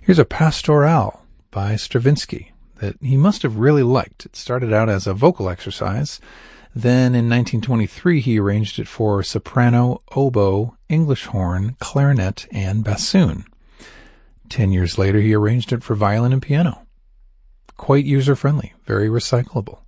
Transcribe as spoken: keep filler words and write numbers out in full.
Here's a Pastoral by Stravinsky that he must have really liked. It started out as a vocal exercise. Then in nineteen twenty-three, he arranged it for soprano, oboe, English horn, clarinet, and bassoon. Ten years later, he arranged it for violin and piano. Quite user-friendly, very recyclable.